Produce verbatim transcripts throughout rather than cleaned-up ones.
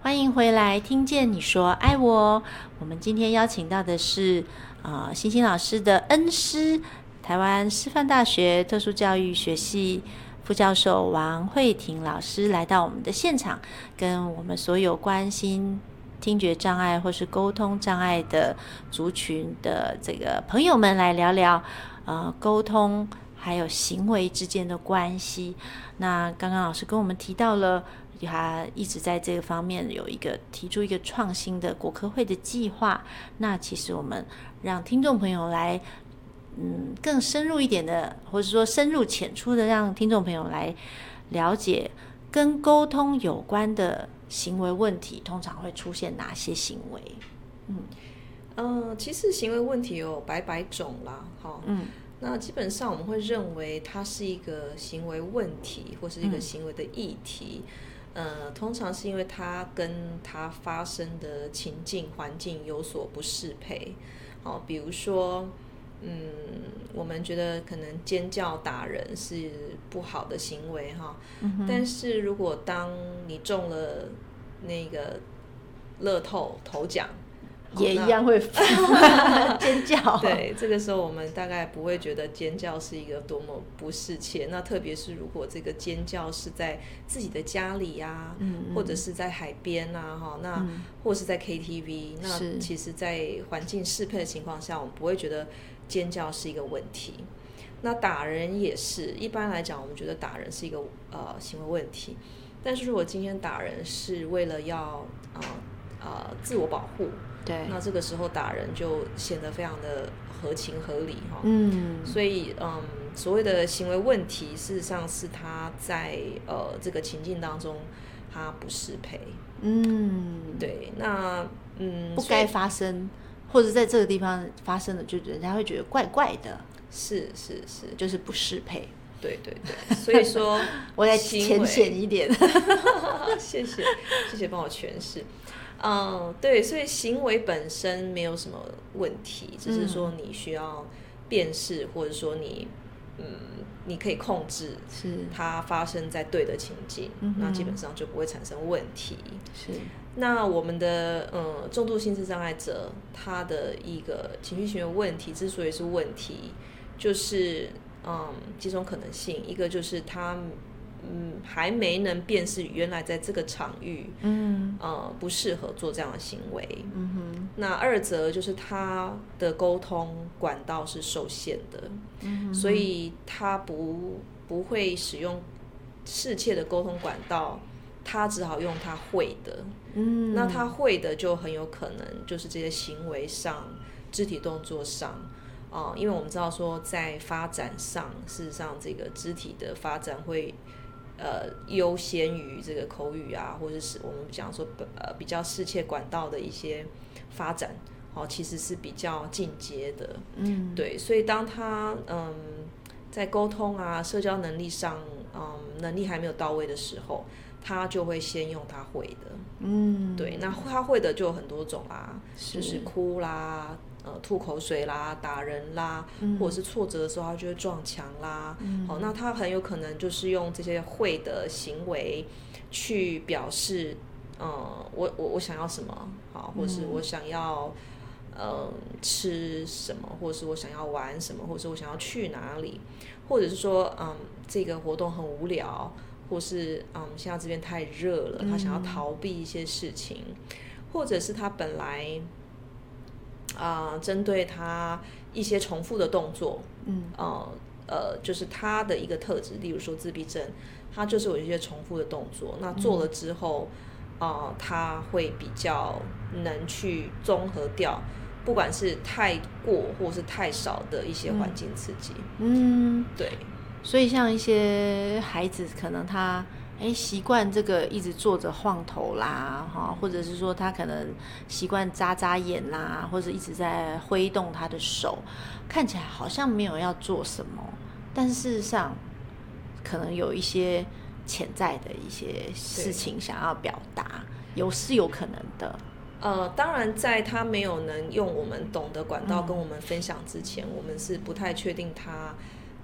欢迎回来，听见你说爱我。我们今天邀请到的是呃星星老师的恩师，台湾师范大学特殊教育学系副教授王慧婷老师来到我们的现场，跟我们所有关心听觉障碍或是沟通障碍的族群的这个朋友们来聊聊呃沟通还有行为之间的关系。那刚刚老师跟我们提到了他一直在这个方面有一个提出一个创新的国科会的计划，那其实我们让听众朋友来嗯更深入一点的，或者说深入浅出的让听众朋友来了解跟沟通有关的行为问题通常会出现哪些行为。 嗯呃，其实行为问题有百百种啦，好，嗯，那基本上我们会认为它是一个行为问题或是一个行为的议题，嗯、呃，通常是因为它跟它发生的情境环境有所不适配，好，比如说，嗯，我们觉得可能尖叫打人是不好的行为哈，嗯、但是如果当你中了那个乐透头奖， 也一样会尖叫。 对，这个时候我们大概不会觉得尖叫是一个多么不适切。那特别是如果这个尖叫是在自己的家里啊，嗯、或者是在海边啊，哈，那、嗯、或是在 K T V， 那其实，在环境适配的情况下，我们不会觉得尖叫是一个问题。那打人也是，一般来讲，我们觉得打人是一个呃行为问题。但是如果今天打人是为了要呃呃自我保护。对，那这个时候打人就显得非常的合情合理哈。嗯，所以嗯，所谓的行为问题，事实上是他在呃这个情境当中，他不适配。嗯，对，那嗯不该发生，或者在这个地方发生的，就人家会觉得怪怪的。 是是是， 就是不适配。 对对对，所以说我再浅显一点。 谢谢谢谢帮我诠释。嗯，对，所以行为本身没有什么问题，只是说你需要辨识，或者说你，嗯，你可以控制它发生在对的情境，那基本上就不会产生问题。是。那我们的嗯重度心智障碍者，他的一个情绪行为问题之所以是问题，就是嗯几种可能性，一个就是他。嗯，还没能辨识原来在这个场域，嗯，呃，不适合做这样的行为。嗯哼。那二则就是他的沟通管道是受限的，嗯，所以他不不会使用适切的沟通管道，他只好用他会的。嗯，那他会的就很有可能就是这些行为上、肢体动作上。呃，因为我们知道说在发展上，事实上这个肢体的发展会。呃，优先于这个口语啊，或者是我们讲说呃比较适切管道的一些发展，哦，其实是比较进阶的，嗯，对，所以当他嗯在沟通啊、社交能力上，嗯，能力还没有到位的时候，他就会先用他会的，嗯，对，那他会的就有很多种啦，就是哭啦。呃，吐口水啦，打人啦，嗯、或者是挫折的时候，他就会撞墙啦。嗯、好，那他很有可能就是用这些会的行为去表示，呃，我我我想要什么，好，或者是我想要呃吃什么，或者是我想要玩什么，或者是我想要去哪里，或者是说，嗯，这个活动很无聊，或是嗯，现在这边太热了，他想要逃避一些事情，嗯、或者是他本来。啊、呃，针对他一些重复的动作，嗯，呃呃，就是他的一个特质，例如说自闭症，他就是有一些重复的动作，那做了之后，啊、嗯呃，他会比较能去综合掉，不管是太过或是太少的一些环境刺激，嗯，对， 所以像一些孩子，可能他。哎，习惯这个一直坐着晃头啦，哈，或者是说他可能习惯眨眨眼啦，或者一直在挥动他的手，看起来好像没有要做什么，但是事实上可能有一些潜在的一些事情想要表达，有是有可能的。 呃，当然，在他没有能用我们懂的管道跟我们分享之前，嗯、我们是不太确定他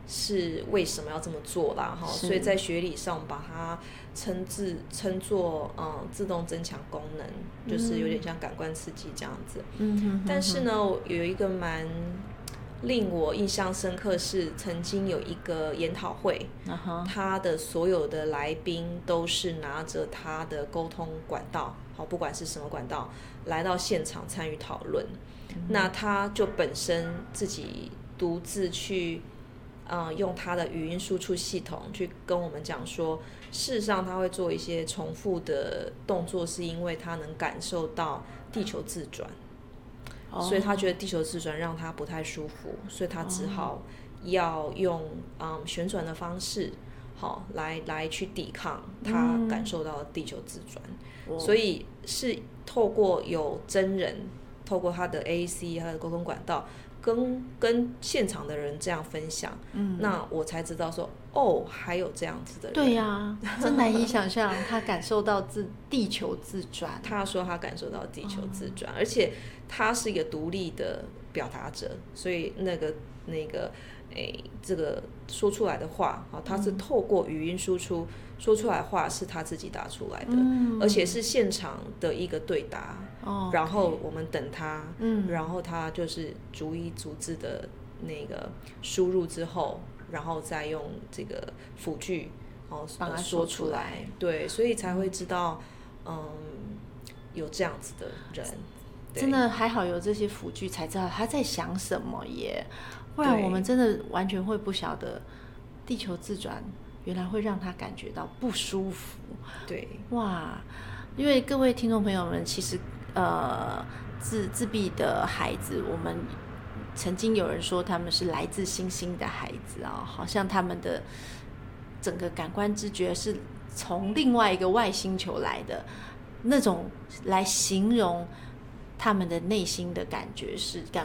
是为什么要这么做啦哈，所以在学理上我们把它称字称作嗯自动增强功能，就是有点像感官刺激这样子。 嗯哼哼哼。 但是呢，有一个蛮令我印象深刻是，曾经有一个研讨会， uh-huh. 他的所有的来宾都是拿着他的沟通管道，好，不管是什么管道，来到现场参与讨论。嗯、那他就本身自己独自去，呃，用他的语音输出系统去跟我们讲说，事实上他会做一些重复的动作，是因为他能感受到地球自转。所以他觉得地球自转让他不太舒服，所以他只好要用、嗯、旋转的方式，好来来去抵抗他感受到的地球自转。嗯、所以是透过有真人，透过他的 A C 他的沟通管道，跟跟现场的人这样分享，嗯、那我才知道说，哦，还有这样子的人。 对呀、啊，真难以想象他感受到自地球自转。 他说他感受到地球自转，哦、而且他是一个独立的表达者，所以那个那个诶，这个说出来的话，他是透过语音输出、嗯、说出来的话是他自己打出来的，嗯、而且是现场的一个对答，哦、然后我们等他，嗯、然后他就是逐一逐字的那个输入之后，然后再用这个辅具哦帮他说出来，对，所以才会知道，嗯，有这样子的人。 真的还好有这些辅具，才知道他在想什么耶，不然我们真的完全会不晓得地球自转原来会让他感觉到不舒服。 对， 哇，因为各位听众朋友们，其实呃自自闭的孩子，我们曾经有人说他们是来自星星的孩子啊、哦，好像他们的整个感官知觉是从另外一个外星球来的，那种来形容他们的内心的感觉是感